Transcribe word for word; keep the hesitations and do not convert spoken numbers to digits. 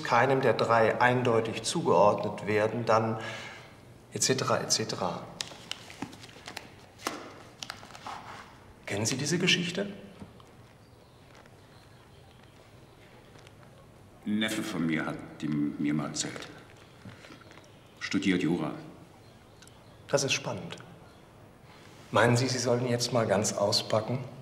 keinem der drei eindeutig zugeordnet werden, dann et cetera et cetera. Kennen Sie diese Geschichte? Ein Neffe von mir hat die mir mal erzählt. Studiert Jura. Das ist spannend. Meinen Sie, Sie sollten jetzt mal ganz auspacken?